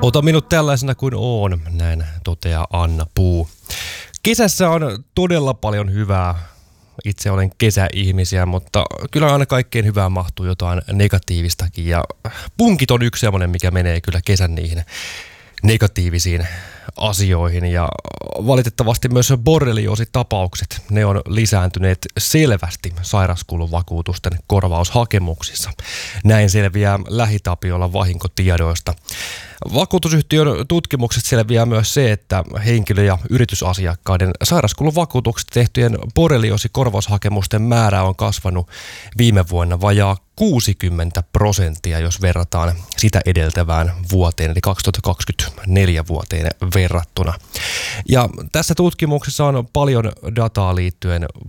Ota minut tällaisena kuin oon, näin toteaa Anna Puu. Kesässä on todella paljon hyvää. Itse olen kesäihmisiä, mutta kyllä aina kaikkeen hyvään mahtuu jotain negatiivistakin. Ja punkit on yksi sellainen, mikä menee kyllä kesän niihin negatiivisiin asioihin. Ja valitettavasti myös borrelioositapaukset, ne on lisääntyneet selvästi sairauskuluvakuutusten korvaushakemuksissa. Näin selviää LähiTapiolan vahinkotiedoista. Vakuutusyhtiön tutkimukset selviää myös se, että henkilö- ja yritysasiakkaiden sairauskuluvakuutuksesta tehtyjen borrelioosikorvaushakemusten määrä on kasvanut viime vuonna vajaa 60%, jos verrataan sitä edeltävään vuoteen, eli 2024 vuoteen verrattuna. Ja tässä tutkimuksessa on paljon dataa liittyen